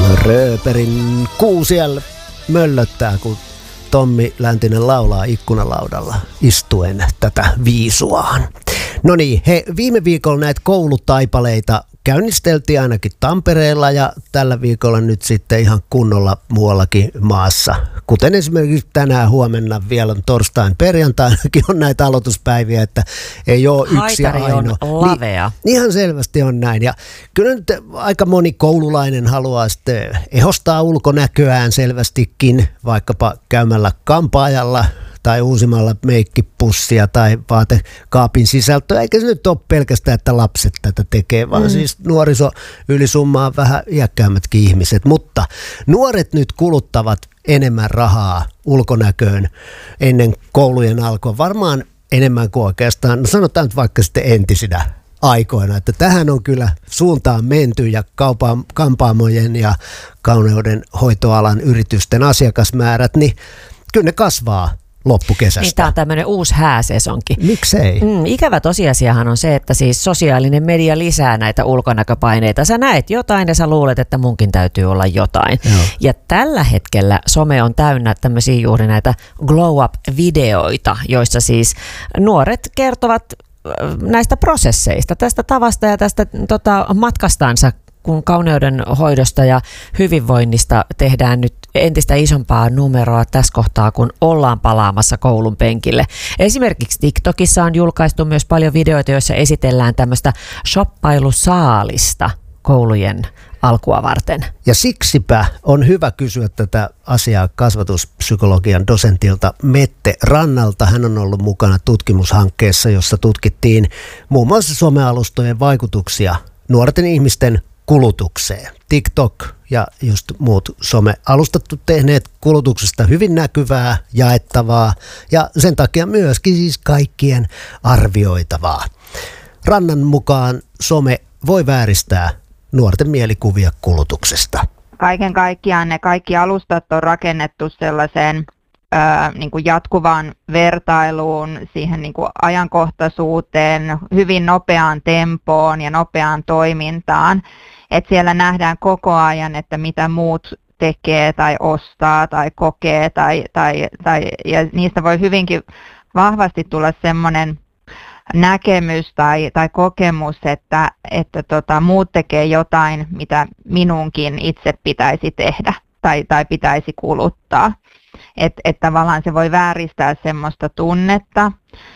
Rööperin kuusiel möllöttää, kun Tommi Läntinen laulaa ikkunalaudalla istuen tätä viisuaan. No niin, viime viikolla näitä koulutaipaleita käynnisteltiin ainakin Tampereella ja tällä viikolla nyt sitten ihan kunnolla muuallakin maassa. Kuten esimerkiksi tänään, huomenna, vielä on torstain, perjantainakin on näitä aloituspäiviä, että ei ole yksi ja ainoa. Haitari on lavea. Niin, ihan selvästi on näin. Ja kyllä nyt aika moni koululainen haluaa sitten ehostaa ulkonäköään selvästikin, vaikkapa käymällä kampaajalla tai uusimalla meikkipussia tai vaatekaapin sisältöä. Eikä se nyt ole pelkästään, että lapset tätä tekee, vaan siis nuoriso ylisummaa vähän iäkkäämmätkin ihmiset. Mutta nuoret nyt kuluttavat enemmän rahaa ulkonäköön ennen koulujen alkua. Varmaan enemmän kuin oikeastaan, no sanotaan nyt vaikka sitten entisinä aikoina, että tähän on kyllä suuntaan menty ja kampaamojen ja kauneuden hoitoalan yritysten asiakasmäärät, niin kyllä ne kasvaa loppukesästä. Niin, tämä on tämmöinen uusi hääsesonki. Miksei? Ikävä tosiasiahan on se, että siis sosiaalinen media lisää näitä ulkonäköpaineita. Sä näet jotain ja sä luulet, että munkin täytyy olla jotain. Joo. Ja tällä hetkellä some on täynnä tämmöisiä juuri näitä glow up-videoita, joissa siis nuoret kertovat näistä prosesseista, tästä tavasta ja tästä matkastansa, kun kauneuden hoidosta ja hyvinvoinnista tehdään nyt entistä isompaa numeroa tässä kohtaa, kun ollaan palaamassa koulun penkille. Esimerkiksi TikTokissa on julkaistu myös paljon videoita, joissa esitellään tämmöistä shoppailusaalista koulujen alkua varten. Ja siksipä on hyvä kysyä tätä asiaa kasvatuspsykologian dosentilta Mette Rannalta. Hän on ollut mukana tutkimushankkeessa, jossa tutkittiin muun muassa somealustojen vaikutuksia nuorten ihmisten kulutukseen. TikTok ja just muut somealustat tehneet kulutuksesta hyvin näkyvää, jaettavaa ja sen takia myöskin siis kaikkien arvioitavaa. Rannan mukaan some voi vääristää nuorten mielikuvia kulutuksesta. Kaiken kaikkiaan ne kaikki alustat on rakennettu sellaiseen niin kuin jatkuvaan vertailuun, siihen niin kuin ajankohtaisuuteen, hyvin nopeaan tempoon ja nopeaan toimintaan. Että siellä nähdään koko ajan, että mitä muut tekee tai ostaa tai kokee ja niistä voi hyvinkin vahvasti tulla semmoinen näkemys tai kokemus, että muut tekee jotain, mitä minunkin itse pitäisi tehdä tai pitäisi kuluttaa. Että tavallaan se voi vääristää semmoista tunnetta.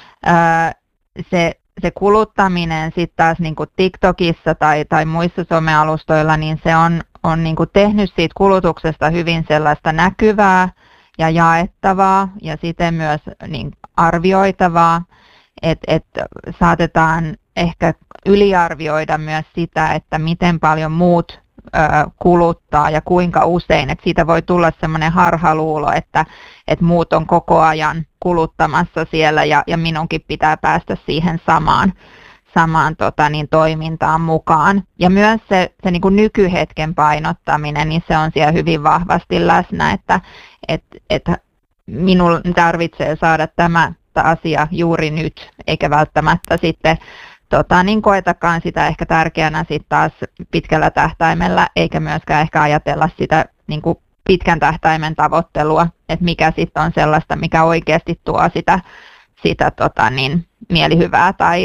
Se kuluttaminen sitten taas niin kuin TikTokissa tai muissa somealustoilla, niin se on niin kuin tehnyt siitä kulutuksesta hyvin sellaista näkyvää ja jaettavaa ja siten myös niin arvioitavaa, että saatetaan ehkä yliarvioida myös sitä, että miten paljon muut kuluttaa ja kuinka usein, että siitä voi tulla semmoinen harhaluulo, että muut on koko ajan kuluttamassa siellä ja minunkin pitää päästä siihen samaan toimintaan mukaan. Ja myös se niin kuin nykyhetken painottaminen, niin se on siellä hyvin vahvasti läsnä, että minun tarvitsee saada tämä asia juuri nyt, eikä välttämättä sitten niin koetakaan sitä ehkä tärkeänä sitten taas pitkällä tähtäimellä, eikä myöskään ehkä ajatella sitä niin kuin pitkän tähtäimen tavoittelua, että mikä sitten on sellaista, mikä oikeasti tuo sitä mielihyvää tai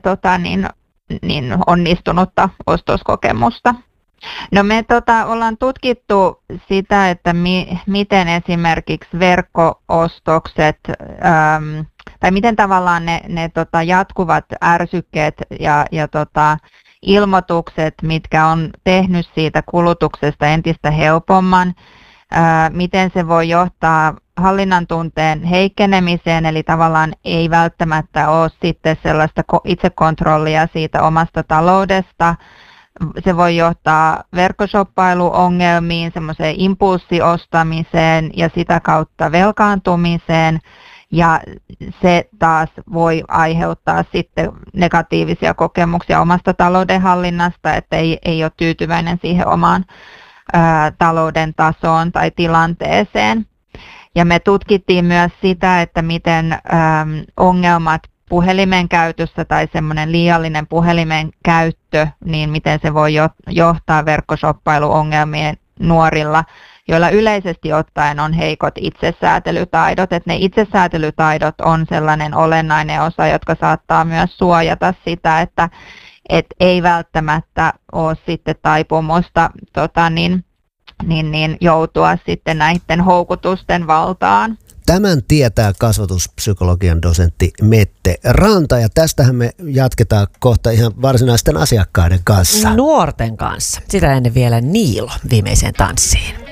onnistunutta ostoskokemusta. No me ollaan tutkittu sitä, että miten esimerkiksi verkko-ostokset tai miten tavallaan ne jatkuvat ärsykkeet ja ilmoitukset, mitkä on tehnyt siitä kulutuksesta entistä helpomman, miten se voi johtaa hallinnan tunteen heikkenemiseen, eli tavallaan ei välttämättä ole sitten sellaista itsekontrollia siitä omasta taloudesta. Se voi johtaa verkkoshoppailuongelmiin, semmoiseen impulssiostamiseen ja sitä kautta velkaantumiseen. Ja se taas voi aiheuttaa sitten negatiivisia kokemuksia omasta taloudenhallinnasta, että ei ole tyytyväinen siihen omaan talouden tasoon tai tilanteeseen. Ja me tutkittiin myös sitä, että miten ongelmat puhelimen käytössä tai semmoinen liiallinen puhelimen käyttö, niin miten se voi johtaa verkkoshoppailuongelmien nuorilla, joilla yleisesti ottaen on heikot itsesäätelytaidot. Että ne itsesäätelytaidot on sellainen olennainen osa, jotka saattaa myös suojata sitä, että ei välttämättä ole sitten taipumusta joutua sitten näiden houkutusten valtaan. Tämän tietää kasvatuspsykologian dosentti Mette Ranta, ja tästähän me jatketaan kohta ihan varsinaisten asiakkaiden kanssa. Nuorten kanssa. Sitä ennen vielä Niilo viimeiseen tanssiin.